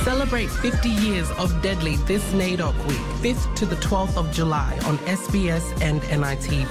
Celebrate 50 years of Deadly this NAIDOC week, 5th to the 12th of July on SBS and NITV.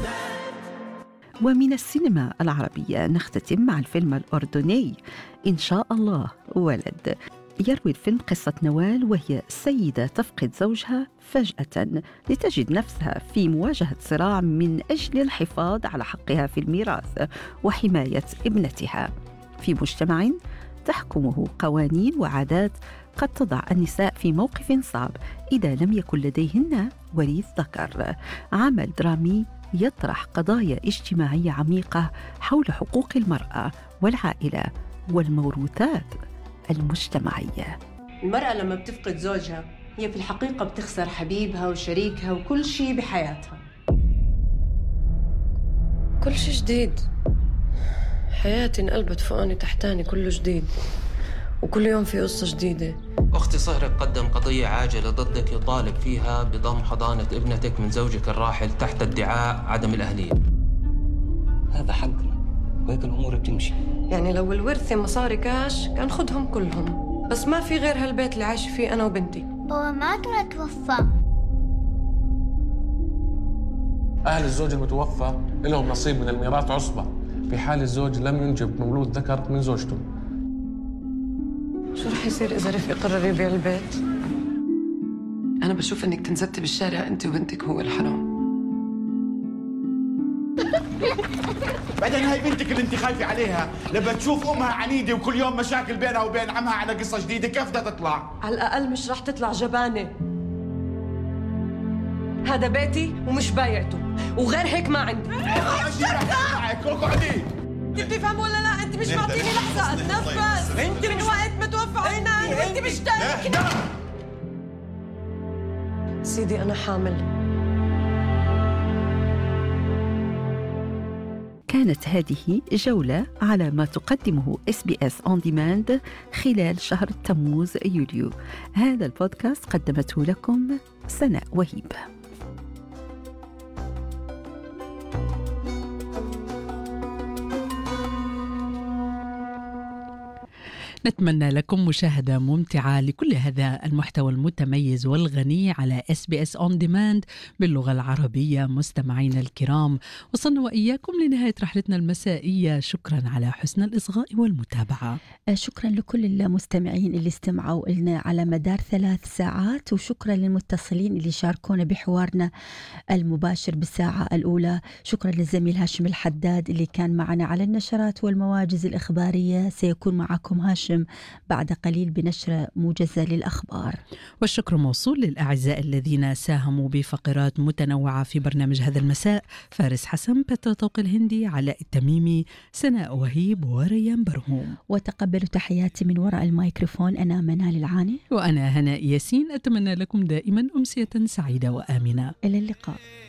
ومن السينما العربية نختتم مع الفيلم الأردني إن شاء الله ولد. يروي الفيلم قصة نوال وهي سيدة تفقد زوجها فجأة لتجد نفسها في مواجهة صراع من أجل الحفاظ على حقها في الميراث وحماية ابنتها في مجتمع تحكمه قوانين وعادات قد تضع النساء في موقف صعب إذا لم يكن لديهن وريث ذكر. عمل درامي يطرح قضايا اجتماعية عميقة حول حقوق المرأة والعائلة والموروثات المجتمعية. المرأة لما بتفقد زوجها هي في الحقيقة بتخسر حبيبها وشريكها وكل شيء بحياتها. كل شيء جديد، حياتي انقلبت فوقاني تحتاني، كله جديد وكل يوم في قصة جديدة. أختي صهرك قدم قضية عاجلة ضدك يطالب فيها بضم حضانة ابنتك من زوجك الراحل تحت ادعاء عدم الأهلية. هذا حقنا وهيك الأمور بتمشي. يعني لو الورثة مصاري كاش كان خدهم كلهم، بس ما في غير هالبيت اللي عايش فيه أنا وبنتي. بابا ما كان توفى. أهل الزوج المتوفى لهم نصيب من الميراث عصبة في حال الزوج لم ينجب مولود ذكر من زوجته. شو رح يصير إذا رفقي قرر يبيع البيت؟ أنا بشوف إنك تنزلتي بالشارع أنت وبنتك هو الحرام. بعدين هاي بنتك اللي انت خايفة عليها لما تشوف أمها عنيدة وكل يوم مشاكل بينها وبين عمها على قصة جديدة كيف بدها تطلع؟ على الأقل مش رح تطلع جبانة. هذا بيتي ومش بايعته، وغير هيك ما عندي. معك اقعدي. انت بتفهم ولا لا؟ انت مش معطيني لحظة اتنفس. انت من وقت ما توفى عينان وانت مش دايك. سيدي أنا حامل. كانت هذه جولة على ما تقدمه SBS On Demand خلال شهر تموز يوليو. هذا البودكاست قدمته لكم سناء وهيب. نتمنى لكم مشاهدة ممتعة لكل هذا المحتوى المتميز والغني على SBS On Demand باللغة العربية. مستمعينا الكرام، وصلنا وإياكم لنهاية رحلتنا المسائية. شكرا على حسن الإصغاء والمتابعة. شكرا لكل المستمعين اللي استمعوا لنا على مدار 3 ساعات، وشكرا للمتصلين اللي شاركونا بحوارنا المباشر بالساعة الأولى. شكرا للزميل هاشم الحداد اللي كان معنا على النشرات والمواجز الإخبارية. سيكون معكم هاشم بعد قليل بنشرة موجزة للأخبار. والشكر موصول للأعزاء الذين ساهموا بفقرات متنوعة في برنامج هذا المساء: فارس حسن، بترا طوق الهندي، علاء التميمي، سناء وهيب، وريان برهوم. وتقبلوا تحياتي من وراء الميكروفون، أنا منال العاني وأنا هناء ياسين. أتمنى لكم دائما أمسية سعيدة وآمنة. إلى اللقاء.